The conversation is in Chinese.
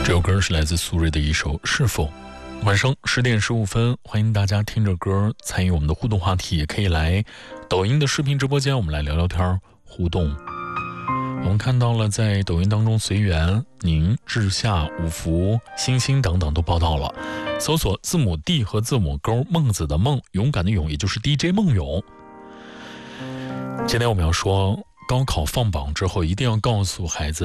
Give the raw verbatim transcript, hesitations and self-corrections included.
这首歌是来自苏芮的一首《是否》。晚上十点十五分，欢迎大家听着歌参与我们的互动话题，也可以来抖音的视频直播间，我们来聊聊天互动。我们看到了在抖音当中，随缘、宁、志夏、五福、星星等等都报道了。搜索字母 D 和字母勾，孟子的孟，勇敢的勇，也就是 D J 孟勇。今天我们要说，高考放榜之后一定要告诉孩子